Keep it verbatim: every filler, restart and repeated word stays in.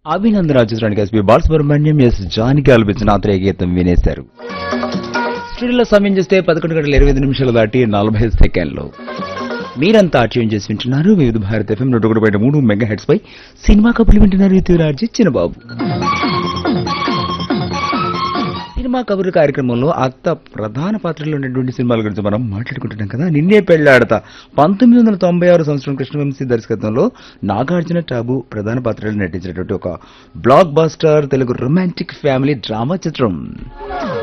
అభినందన చిత్రానికి SP Balasubrahmanyam yes జానికి ఆలపించిన ఆత్రేయ గీతం వినేశారు. స్టూడియోలో సమయం చేస్తే పదకొండు గంటల ఇరవై ఐదు నిమిషాలు దాటి నలభై సెకండ్లు. మీరంతా ట్యూన్ చేసి వింటున్నారు వివిధ భారత ఎఫ్ఎం నూట ఒకటి పాయింట్ మూడు మెగా హెడ్స్ పై సినిమా కబుర్లు వింటున్నారు యువరాజు చిన్నబాబు. సినిమా కబుర్లు కార్యక్రమంలో అత్త ప్రధాన పాత్రలో ఉన్నటువంటి సినిమాల గురించి మనం మాట్లాడుకుంటున్నాం కదా. నిన్నే పెళ్లాడతా పంతొమ్మిది వందల తొంభై ఆరు సంవత్సరం కృష్ణవంశీ దర్శకత్వంలో నాగార్జున టాబు ప్రధాన పాత్రలో నటించినటువంటి ఒక block buster Telugu romantic family drama చిత్రం.